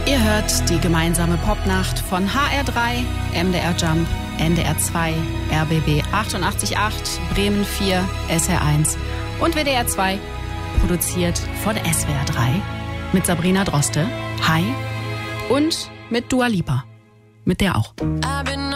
Ihr hört die gemeinsame Popnacht von HR3, MDR Jump, NDR 2, RBB 88.8, Bremen 4, SR1 und WDR 2, produziert von SWR 3 mit Sabrina Droste, hi, und mit Dua Lipa, mit der auch.